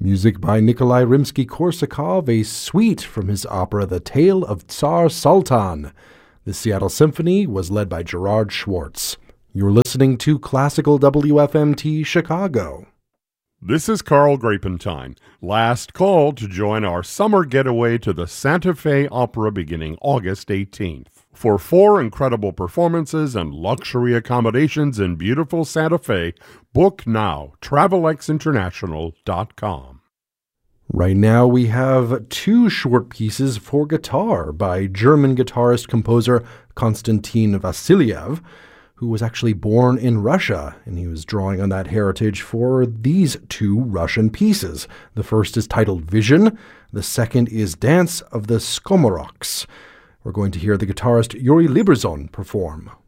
Music by Nikolai Rimsky-Korsakov, a suite from his opera The Tale of Tsar Sultan. The Seattle Symphony was led by Gerard Schwartz. You're listening to Classical WFMT Chicago. This is Carl Grapentine. Last call to join our summer getaway to the Santa Fe Opera beginning August 18th. For 4 incredible performances and luxury accommodations in beautiful Santa Fe, book now, TravelXInternational.com. Right now we have 2 short pieces for guitar by German guitarist-composer Konstantin Vasilyev, who was actually born in Russia, and he was drawing on that heritage for these 2 Russian pieces. The first is titled Vision, the second is Dance of the Skomoroks. We're going to hear the guitarist Yuri Liberzon perform.